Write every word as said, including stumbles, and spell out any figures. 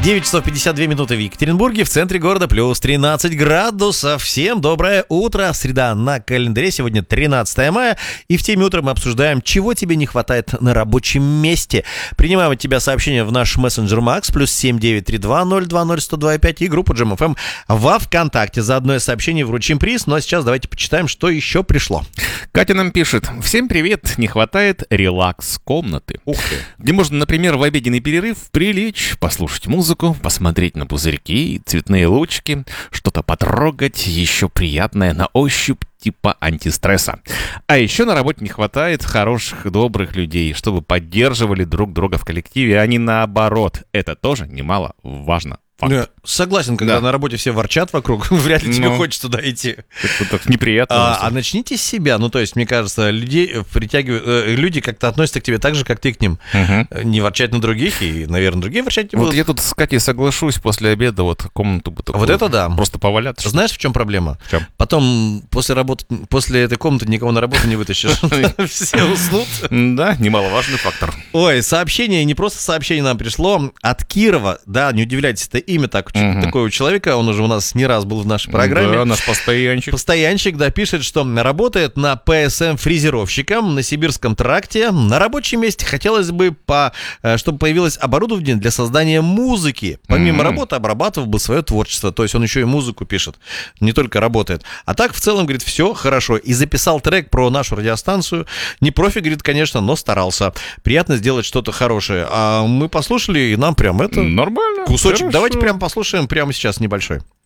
девять часов пятьдесят две минуты в Екатеринбурге, в центре города плюс тринадцать градусов. Всем доброе утро. Среда на календаре, сегодня тринадцатое мая. И в теме утра мы обсуждаем, чего тебе не хватает на рабочем месте. Принимаем от тебя сообщения в наш мессенджер Макс, плюс семь девять три два ноль два ноль сто два пять и группу Джем эф эм во ВКонтакте. За одно из сообщений вручим приз. Ну а сейчас давайте почитаем, что еще пришло. Катя нам пишет: всем привет, не хватает релакс-комнаты. Ух ты. Где можно, например, в обеденный перерыв прилечь, послушать музыку, посмотреть на пузырьки, цветные лучики, что-то потрогать, еще приятное на ощупь, типа антистресса. А еще на работе не хватает хороших, добрых людей, чтобы поддерживали друг друга в коллективе, а не наоборот. Это тоже немало важно. Я согласен, когда Да. на работе все ворчат вокруг, вряд ли тебе Ну. хочется туда идти. Это так неприятно. А, а начните с себя. Ну, то есть, мне кажется, людей притягивают, э, люди как-то относятся к тебе так же, как ты к ним. Мгм. Не ворчать на других, и, наверное, другие ворчать не Вот будут. я тут с Катей соглашусь, после обеда вот комнату бы такую Вот это да. просто поваляться. Знаешь, в чем проблема? В чем? Потом после работы, после этой комнаты никого на работу не вытащишь. Все уснут. Да, немаловажный фактор. Ой, сообщение, не просто сообщение нам пришло от Кирова. Да, не удивляйтесь, это имя так, Мгм. такого человека. Он уже у нас не раз был в нашей программе. Да, наш постоянчик. Постоянщик, да, пишет, что работает на пэ эс эм-фрезеровщиком на Сибирском тракте. На рабочем месте хотелось бы, по, э, чтобы появилось оборудование для создания музыки. Помимо Мгм. работы обрабатывал бы свое творчество. То есть он еще и музыку пишет, не только работает. А так, в целом, говорит, все хорошо. И записал трек про нашу радиостанцию. Не профи, говорит, конечно, но старался. Приятно сделать что-то хорошее. А мы послушали, и нам прям это... Нормально. Кусочек. хорошо. Давайте прям послушаем прямо сейчас небольшой.